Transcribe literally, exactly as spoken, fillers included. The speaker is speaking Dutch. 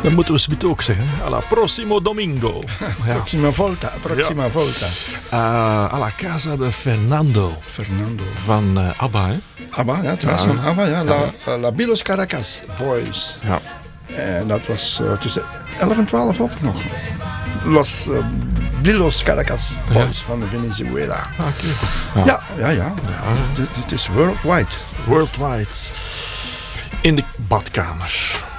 Dan moeten we zometeen ook zeggen. Alla prossimo domingo. Ja. Proxima volta. Proxima ja. volta. Uh, alla casa de Fernando. Fernando. Van uh, ABBA, hè? ABBA, ja. Trouwens ja. van ABBA, ja. La, ja. La Bilos Caracas Boys. Ja. En dat was uh, tussen elf en twaalf ook nog. Los uh, Bilos Caracas Boys ja. van Venezuela. Ah, okay. ja. ja, ja, ja. Het, het is worldwide. Worldwide. In de badkamer.